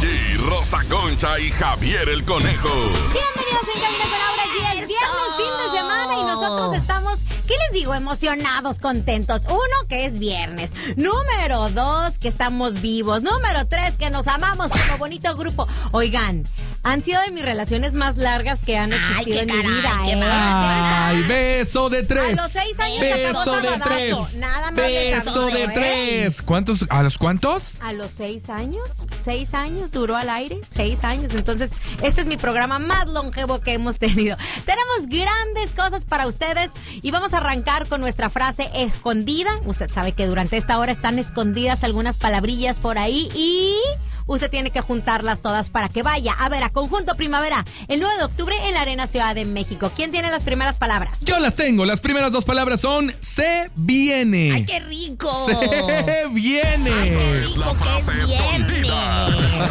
G, Rosa Concha y Javier el Conejo. Bienvenidos en Cabina con Laura G. Es viernes, fin de semana y nosotros estamos, ¿qué les digo? Emocionados, contentos. Uno, que es viernes. Número 2, que estamos vivos. Número 3, que nos amamos como bonito grupo. Oigan, han sido de mis relaciones más largas que han existido en mi vida. Ay, beso de 3. A los 6 años beso de 3. Nada más beso de 3. ¿Cuántos? ¿A los cuántos? A los 6 años. 6 años duró al aire. 6 años. Entonces, este es mi programa más longevo que hemos tenido. Tenemos grandes cosas para ustedes y vamos a arrancar con nuestra frase escondida. Usted sabe que durante esta hora están escondidas algunas palabrillas por ahí y usted tiene que juntarlas todas para que vaya a ver a Conjunto Primavera el 9 de octubre en la Arena Ciudad de México. ¿Quién tiene las primeras palabras? Yo las tengo. Las primeras 2 palabras son se viene. ¡Ay, qué rico! Se viene. ¡Qué Es la rico frase que es escondida.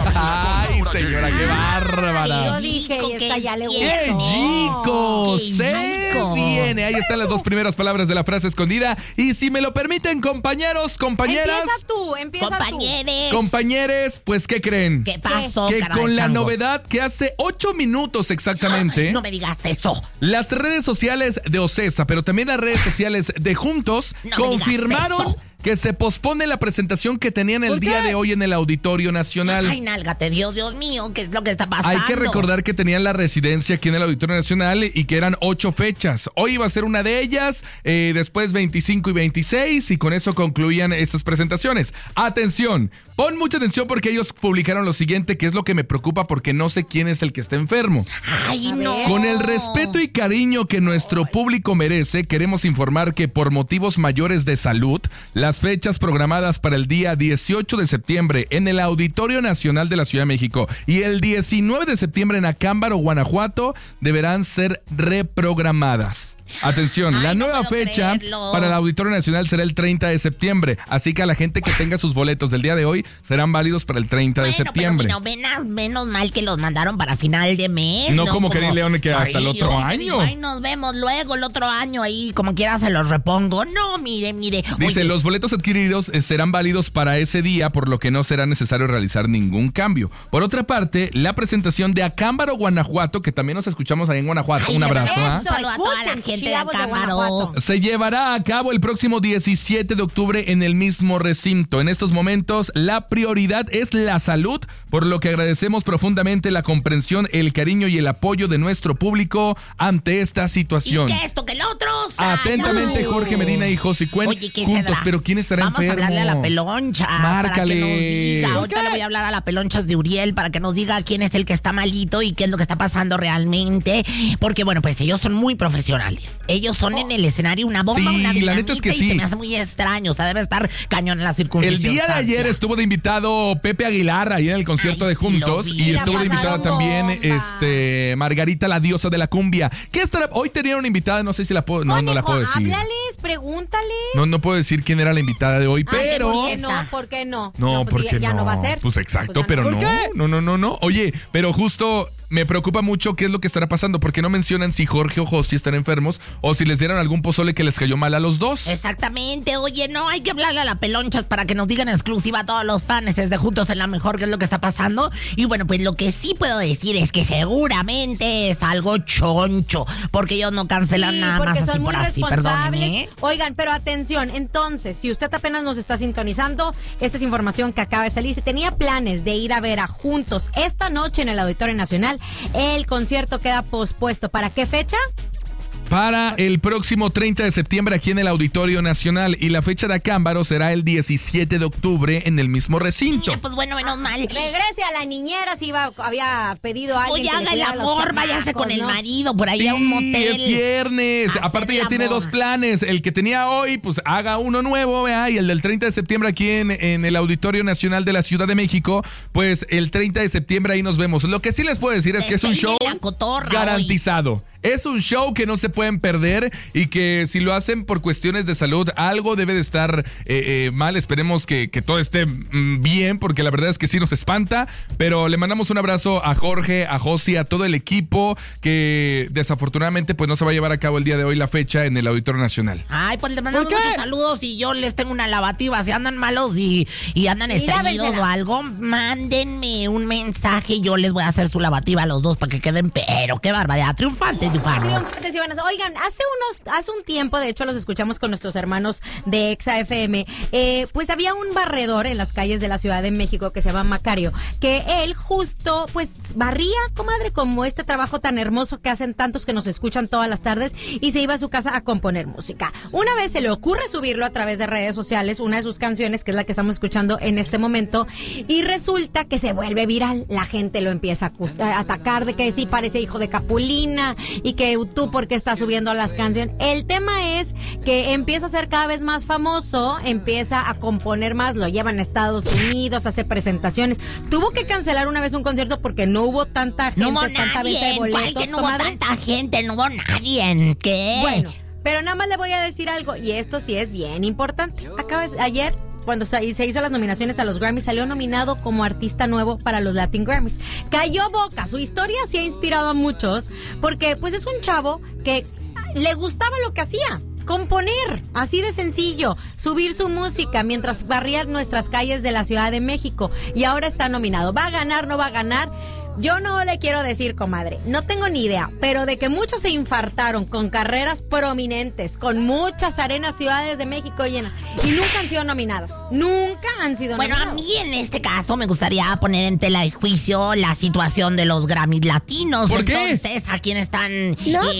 Ay, señora, qué bárbara. Yo dije, y esta ya le gustó. ¡Qué chico! ¡Qué Se chico! viene. Ahí están las 2 primeras palabras de la frase escondida. Y si me lo permiten, compañeros, compañeras, Empieza tú. compañeres, pues, ¿qué creen? ¿Qué pasó, Que caray, con la chango? novedad que hace 8 minutos exactamente, Ay, no me digas eso. las redes sociales de Ocesa, pero también las redes sociales de Juntos, No me digas confirmaron eso. que se pospone la presentación que tenían el día de hoy en el Auditorio Nacional. Ay, nálgate, Dios mío, ¿qué es lo que está pasando? Hay que recordar que tenían la residencia aquí en el Auditorio Nacional y que eran 8 fechas. Hoy iba a ser una de ellas, después 25 y 26, y con eso concluían estas presentaciones. Atención, pon mucha atención porque ellos publicaron lo siguiente, que es lo que me preocupa porque no sé quién es el que está enfermo. Ay, no. Con el respeto y cariño que nuestro público merece, queremos informar que por motivos mayores de salud, las fechas programadas para el día 18 de septiembre en el Auditorio Nacional de la Ciudad de México y el 19 de septiembre en Acámbaro, Guanajuato, deberán ser reprogramadas. Atención, Ay, la no nueva puedo fecha creerlo. para el Auditorio Nacional será el 30 de septiembre, así que a la gente que tenga sus boletos del día de hoy serán válidos para el 30 de septiembre. Pero menos mal que los mandaron para final de mes. No como que di León que hasta el otro yo que año. digo, ay, nos vemos luego el otro año ahí, como quiera se los repongo. No, mire. Dice, Oye, los boletos adquiridos serán válidos para ese día, por lo que no será necesario realizar ningún cambio. Por otra parte, la presentación de Acámbaro, Guanajuato, que también nos escuchamos ahí en Guanajuato, ay, un de abrazo, verdad, ¿ah? un saludo a toda la Escuchen, gente de chavos de Acámbaro. Guanajuato. Se llevará a cabo el próximo 17 de octubre en el mismo recinto. En estos momentos, la prioridad es la salud, por lo que agradecemos profundamente la comprensión, el cariño y el apoyo de nuestro público ante esta situación. ¿Y qué esto, que el otro? ¡Salud! Atentamente, Jorge Medina y Josy Cuen. Oye, ¿qué juntos, será? pero ¿quién estará Vamos enfermo? a hablarle a la peloncha. Márcale. Para que nos diga. ¿Por Ahorita le voy a hablar a la pelonchas de Uriel para que nos diga quién es el que está malito y qué es lo que está pasando realmente. Porque, bueno, pues ellos son muy profesionales. Ellos son en el escenario una bomba, Sí, una la neta es que dinamita, y sí. se me hace muy extraño. O sea, debe estar cañón en la circunstancia. El día de ayer estuvo de invitado Pepe Aguilar ahí en el concierto Ay, de sí, lo Juntos vi. y La estuvo de invitada pasaron también bomba. Margarita, la diosa de la cumbia. ¿Qué estará? Hoy tenían una invitada, no sé si la puedo, no la puedo decir. Háblales, pregúntales. No puedo decir quién era la invitada de hoy, Ay, qué pero bonita. No, ¿por qué no? no, pues porque ya no va a ser. Pues exacto, Pues ya pero ¿Por no. qué? No. Oye, pero justo me preocupa mucho qué es lo que estará pasando, porque no mencionan si Jorge o Josy están enfermos o si les dieron algún pozole que les cayó mal a los dos. Exactamente, oye, no, hay que hablarle a la pelonchas para que nos digan en exclusiva a todos los fans de Juntos en la Mejor qué es lo que está pasando. Y bueno, pues lo que sí puedo decir es que seguramente es algo choncho, porque ellos no cancelan nada porque más así son muy por así, responsables. perdónenme. Oigan, pero atención, entonces, si usted apenas nos está sintonizando, esta es información que acaba de salir. Si tenía planes de ir a ver a Juntos esta noche en el Auditorio Nacional, el concierto queda pospuesto. ¿Para qué fecha? Para el próximo 30 de septiembre aquí en el Auditorio Nacional, y la fecha de Acámbaro será el 17 de octubre en el mismo recinto. Ya, pues bueno, menos mal. Regrese a la niñera si había pedido a alguien. Oye, que le haga el cuidara a los amor, váyanse chamacos, con el ¿no? marido por ahí Sí, a un motel. es viernes. Hacer Aparte ya el tiene amor. 2 planes. El que tenía hoy, pues haga uno nuevo, ¿vea? Y el del 30 de septiembre aquí en el Auditorio Nacional de la Ciudad de México, pues el 30 de septiembre ahí nos vemos. Lo que sí les puedo decir es que es un show La cotorra garantizado. Es un show que no se pueden perder y que si lo hacen por cuestiones de salud, algo debe de estar mal. Esperemos que todo esté bien, porque la verdad es que sí nos espanta. Pero le mandamos un abrazo a Jorge, a Josi, a todo el equipo, que desafortunadamente pues no se va a llevar a cabo el día de hoy la fecha en el Auditorio Nacional. Ay, pues les mandamos muchos saludos y yo les tengo una lavativa. Si andan malos y andan estreñidos o algo, mándenme un mensaje y yo les voy a hacer su lavativa a los dos para que queden, pero qué barbaridad, triunfantes. Oigan, hace un tiempo, de hecho los escuchamos con nuestros hermanos de Exa FM, pues había un barredor en las calles de la Ciudad de México que se llama Macario, que él justo pues barría, comadre, como este trabajo tan hermoso que hacen tantos que nos escuchan todas las tardes, y se iba a su casa a componer música. Una vez se le ocurre subirlo a través de redes sociales, una de sus canciones, que es la que estamos escuchando en este momento, y resulta que se vuelve viral. La gente lo empieza a atacar de que sí parece hijo de Capulina y que tú por qué estás subiendo las canciones. El tema es que empieza a ser cada vez más famoso, empieza a componer más, lo llevan a Estados Unidos, hace presentaciones. Tuvo que cancelar una vez un concierto porque no hubo tanta gente, tanta venta de boletos. ¿Cuál que no hubo tanta gente? No hubo nadie. ¿Qué? Bueno, pero nada más le voy a decir algo, y esto sí es bien importante. Ayer, cuando se hizo las nominaciones a los Grammys, salió nominado como artista nuevo para los Latin Grammys. Cayó boca. Su historia sí ha inspirado a muchos, porque pues es un chavo que le gustaba lo que hacía. Componer, así de sencillo, subir su música mientras barría nuestras calles de la Ciudad de México, y ahora está nominado. ¿Va a ganar, no va a ganar? Yo no le quiero decir, comadre, no tengo ni idea, pero de que muchos se infartaron con carreras prominentes, con muchas arenas Ciudades de México llenas, y nunca han sido nominados. Nunca han sido nominados. Bueno, a mí en este caso me gustaría poner en tela de juicio la situación de los Grammys latinos. ¿Por qué? Entonces, ¿a quién están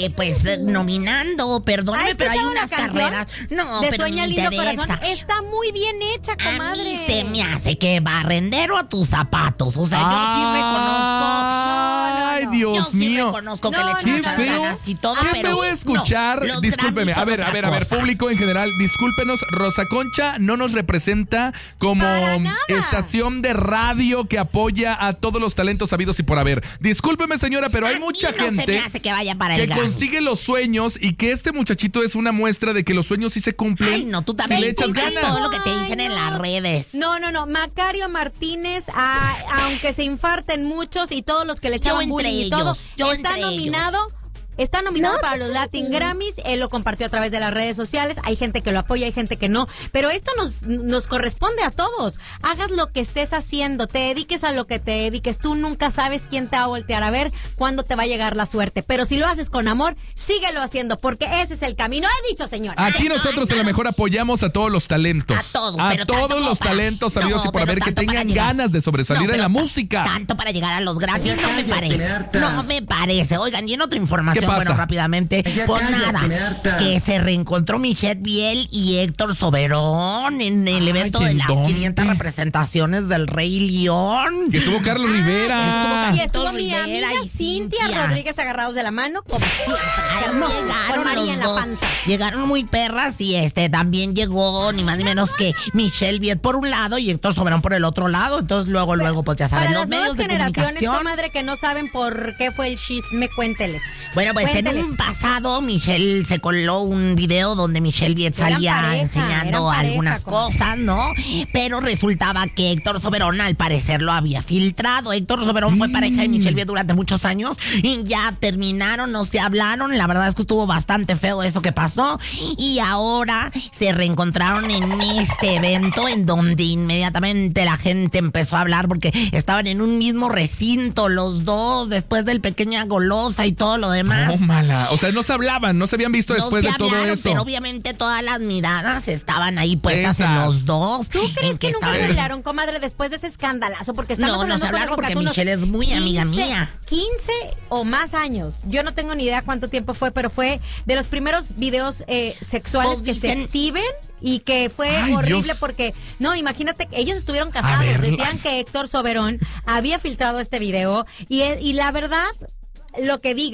nominando? Perdóname, pero hay unas carreras. No, de pero Sueña me Lindo interesa. Corazón. Está muy bien hecha, comadre. A mí se me hace que barrendero a tus zapatos. O sea, yo sí reconozco. Ay, Dios yo sí mío. reconozco que le Qué echan feo, ganas y todo, qué pero feo escuchar. no, Discúlpeme, a ver, público en general, discúlpenos, Rosa Concha no nos representa como estación de radio que apoya a todos los talentos habidos y por haber. Discúlpeme, señora, pero hay mucha gente se me hace que vaya para el que Grammy. consigue los sueños, y que este muchachito es una muestra de que los sueños sí se cumplen. Ay, no, tú si también le echas cumples ganas. todo lo que te dicen en las redes. No. Macario Martínez, aunque se infarten muchos y todos los que le echaban bullying y todo, está nominado para los Latin Grammys. Él lo compartió a través de las redes sociales. Hay gente que lo apoya, hay gente que no, pero esto nos corresponde a todos. Hagas lo que estés haciendo, te dediques a lo que te dediques. Tú nunca sabes quién te va a voltear a ver, cuándo te va a llegar la suerte, pero si lo haces con amor, síguelo haciendo, porque ese es el camino. He dicho, señor. Aquí nosotros a lo mejor apoyamos a todos los talentos. A todos, pero todos los talentos habidos y por haber, que tengan ganas de sobresalir en la música. Tanto para llegar a los Grammys no me parece. No me parece. Oigan, y en otra información, ¿qué pasa? Bueno, rápidamente, pues nada, que se reencontró Michelle Biel y Héctor Soberón en el evento de las 500 representaciones del Rey León. Que estuvo Carlos Rivera. Y estuvo mi amiga Cintia Rodríguez agarrados de la mano, como siempre. Llegaron con María los en la dos. panza. Llegaron muy perras y también llegó ni más ni menos que Michelle Biel por un lado y Héctor Soberón por el otro lado. Entonces luego pues ya saben, para los las medios nuevas de generaciones, comunicación. comadre, que no saben por qué fue el chisme, cuénteles. Bueno, pues Cuénteles. en un pasado Michelle se coló un video donde Michelle Biel salía enseñando algunas cosas, ¿no? Pero resultaba que Héctor Soberón al parecer lo había filtrado. Héctor Soberón fue pareja de Michelle Biel durante muchos años y ya terminaron, no se hablaron. La verdad es que estuvo bastante feo eso que pasó y ahora se reencontraron en este evento en donde inmediatamente la gente empezó a hablar porque estaban en un mismo recinto los dos después del Pequeña Golosa y todo lo demás. Mala. O sea, no se hablaban, no se habían visto después de todo eso. Pero obviamente todas las miradas estaban ahí puestas en los dos. ¿Tú crees que nunca se hablaron, comadre, después de ese escandalazo? Porque estamos no se hablaron porque Michelle es muy amiga mía. 15 o más años. Yo no tengo ni idea cuánto tiempo fue, pero fue de los primeros videos sexuales que se exhiben. Y que fue horrible. Dios. Porque, no, imagínate, ellos estuvieron casados. Decían que Héctor Soberón había filtrado este video. Y la verdad, lo que digan,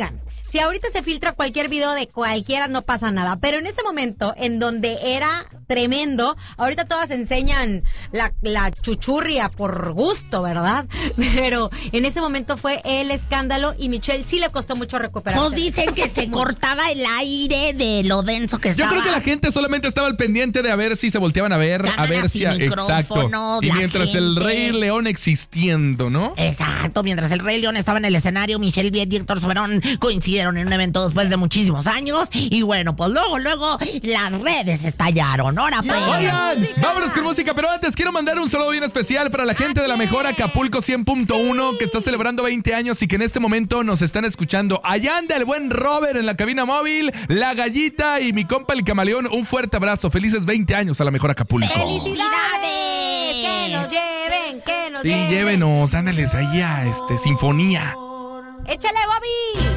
si ahorita se filtra cualquier video de cualquiera, no pasa nada. Pero en ese momento, en donde era tremendo, ahorita todas enseñan la chuchurria por gusto, ¿verdad? Pero en ese momento fue el escándalo y Michelle sí le costó mucho recuperarse. Nos dicen que se cortaba el aire de lo denso que estaba. Yo creo que la gente solamente estaba al pendiente de a ver si se volteaban a ver, a ver si... Exacto. Y mientras el Rey León existiendo, ¿no? Exacto, mientras el Rey León estaba en el escenario, Michelle Viet y Héctor Soberón coincidieron en un evento después de muchísimos años. Y bueno, pues luego las redes estallaron. Ahora pues. Oigan, vámonos con música, pero antes quiero mandar un saludo bien especial para la gente de la mejor Acapulco 100.1 que está celebrando 20 años y que en este momento nos están escuchando. Allá anda el buen Robert en la cabina móvil, la Gallita y mi compa el Camaleón. Un fuerte abrazo. Felices 20 años a la mejor Acapulco. ¡Felicidades! Que nos lleven, que nos Sí, lleven. llévenos, ándales ahí a Sinfonía. ¡Échale, Bobby!